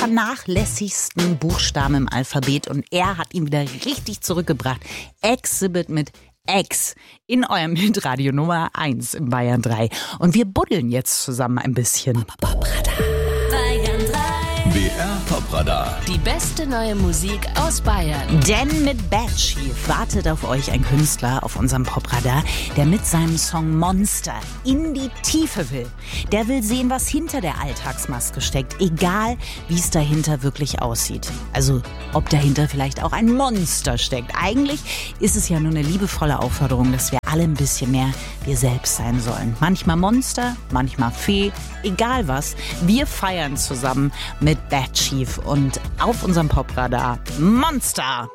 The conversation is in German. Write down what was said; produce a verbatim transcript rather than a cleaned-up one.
vernachlässigsten Buchstaben im Alphabet und er hat ihn wieder richtig zurückgebracht. Exhibit mit X in eurem Hitradio Nummer eins im Bayern drei. Und wir buddeln jetzt zusammen ein bisschen. Bayern drei. B R Popradar. Die beste neue Musik aus Bayern. Denn mit Bad Chief wartet auf euch ein Künstler auf unserem Popradar, der mit seinem Song Monster in die Tiefe will. Der will sehen, was hinter der Alltagsmaske steckt, egal wie es dahinter wirklich aussieht. Also ob dahinter vielleicht auch ein Monster steckt. Eigentlich ist es ja nur eine liebevolle Aufforderung, dass wir alle ein bisschen mehr wir selbst sein sollen. Manchmal Monster, manchmal Fee, egal was. Wir feiern zusammen mit Bad Chief und auf unserem Popradar Monster.